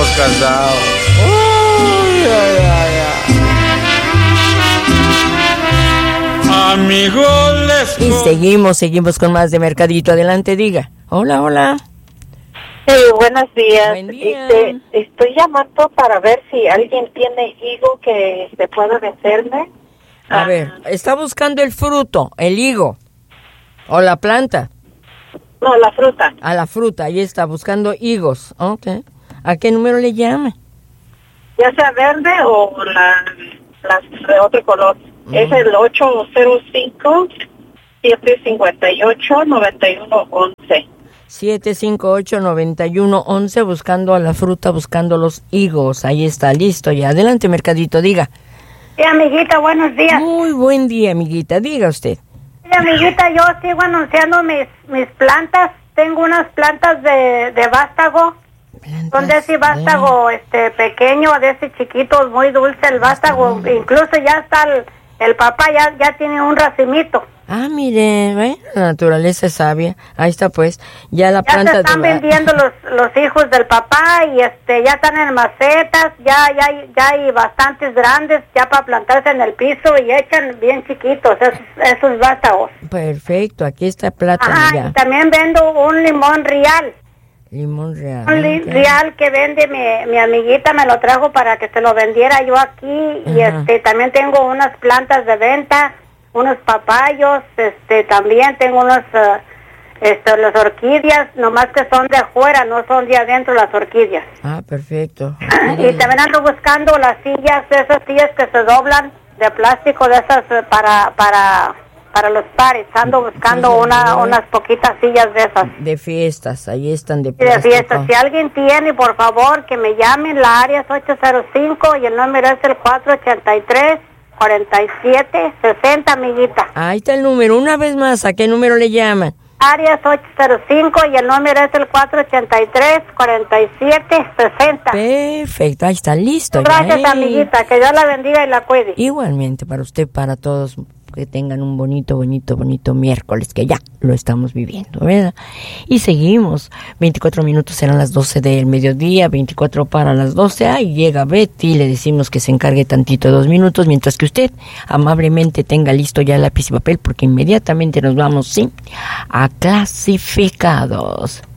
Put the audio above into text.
casados. Uy, ay, ay, ay. Amigos, Y seguimos con más de Mercadito. Adelante, diga. Hola, hola. Sí, buenos días. Buen día. Estoy llamando para ver si alguien tiene higo que se pueda venderme. A ver, está buscando el fruto, el higo. O la planta. No, la fruta. A la fruta, ahí está, buscando higos. Ok. ¿A qué número le llama? Ya sea verde o la de otro color. Es el 805-758-9111. 758-9111, buscando a la fruta, buscando los higos. Ahí está, listo ya. Adelante, Mercadito, diga. Sí, amiguita, buenos días. Muy buen día, amiguita, diga usted. Sí, amiguita, yo sigo anunciando mis plantas. Tengo unas plantas de vástago. Son de ese vástago pequeño, de ese chiquito, muy dulce el vástago. Incluso ya está el papá, ya tiene un racimito. Ah, mire, la naturaleza es sabia. Ahí está, pues, ya la planta se están vendiendo los hijos del papá y ya están en macetas, ya hay bastantes grandes ya para plantarse en el piso y echan bien chiquitos esos vástagos. Perfecto, aquí está plátano. Ajá, ya. Y también vendo un limón real. Limón real. Un real que vende mi amiguita, me lo trajo para que se lo vendiera yo aquí. Ajá. Y también tengo unas plantas de venta, unos papayos, también tengo unos las orquídeas, nomás que son de afuera, no son de adentro las orquídeas. Ah, perfecto. Y también ando buscando las sillas, esas sillas que se doblan de plástico, de esas para los pares. Ando buscando unas poquitas sillas de esas. De fiestas, ahí están de Sí, de fiestas. Si alguien tiene, por favor, que me llamen. La área es 805 y el número es el 483-4760, amiguita. Ahí está el número. Una vez más, ¿a qué número le llaman? Área es 805 y el número es el 483-4760. Perfecto, ahí está, listo. Gracias, amiguita. Que Dios la bendiga y la cuide. Igualmente, para usted, para todos, que tengan un bonito miércoles, que ya lo estamos viviendo, ¿verdad? Y seguimos. 24 minutos serán las 12 del mediodía, 24 para las 12. Ahí llega Betty, le decimos que se encargue tantito 2 minutos, mientras que usted amablemente tenga listo ya lápiz y papel, porque inmediatamente nos vamos, sí, a clasificados.